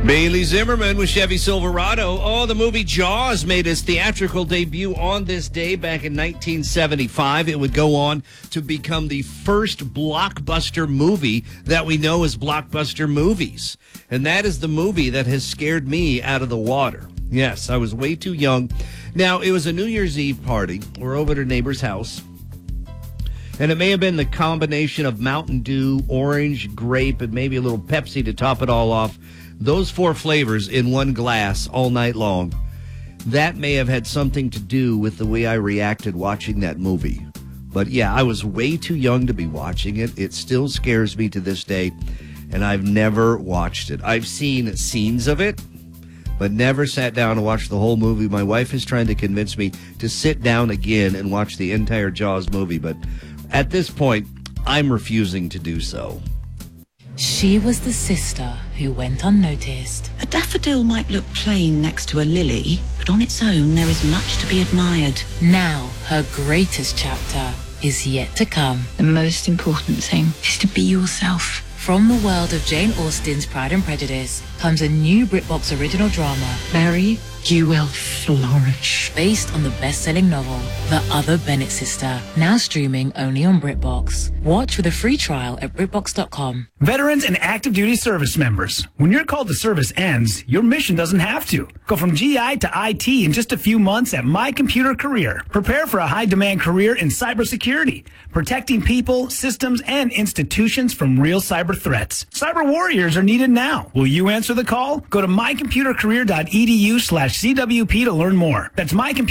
Bailey Zimmerman with Chevy Silverado. Oh, the movie Jaws made its theatrical debut on this day back in 1975. It would go on to become the first blockbuster movie that we know as blockbuster movies. And that is the movie that has scared me out of the water. Yes, I was way too young. Now, it was a New Year's Eve party. We're over at a neighbor's house. And it may have been the combination of Mountain Dew, orange, grape, and maybe a little Pepsi to top it all off. Those four flavors in one glass all night long. That may have had something to do with the way I reacted watching that movie. But yeah, I was way too young to be watching it. It still scares me to this day, and I've never watched it. I've seen scenes of it, but never sat down and watched the whole movie. My wife is trying to convince me to sit down again and watch the entire Jaws movie, but at this point, I'm refusing to do so. She was the sister who went unnoticed. A daffodil might look plain next to a lily, but on its own there is much to be admired. Now, her greatest chapter is yet to come. The most important thing is to be yourself. From the world of Jane Austen's Pride and Prejudice comes a new BritBox original drama, Mary, you will flourish. based on the best-selling novel, The Other Bennett Sister, now streaming only on BritBox. Watch with a free trial at BritBox.com. Veterans and active duty service members, when your call to service ends, your mission doesn't have to. Go from GI to IT in just a few months at My Computer Career. Prepare for a high-demand career in cybersecurity, protecting people, systems, and institutions from real cyber threats. Cyber warriors are needed now. Will you answer the call? Go to mycomputercareer.edu/CWP to learn more. That's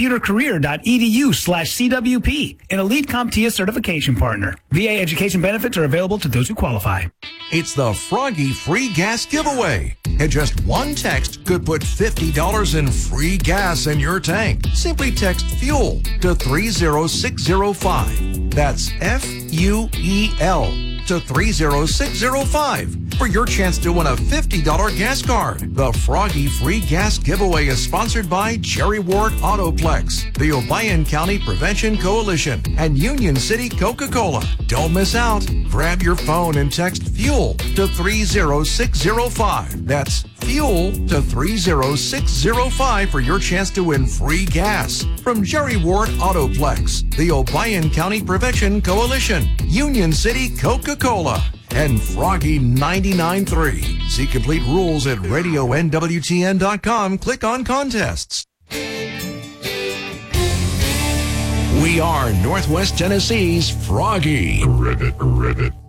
mycomputercareer.edu/CWP, an elite CompTIA certification partner. VA education benefits are available to those who qualify. It's the Froggy Free Gas Giveaway. And just one text could put $50 in free gas in your tank. Simply text FUEL to 30605. That's FUEL to 30605 for your chance to win a $50 gas card. The Froggy Free Gas Giveaway is sponsored by Jerry Ward Autoplex, the Obion County Prevention Coalition, and Union City Coca-Cola. Don't miss out. Grab your phone and text FUEL to 30605. That's FUEL to 30605 for your chance to win free gas from Jerry Ward Autoplex, the Obion County Prevention Coalition, Union City Coca-Cola, and Froggy 99.3. See complete rules at radionwtn.com. Click on contests. We are Northwest Tennessee's Froggy. Ribbit.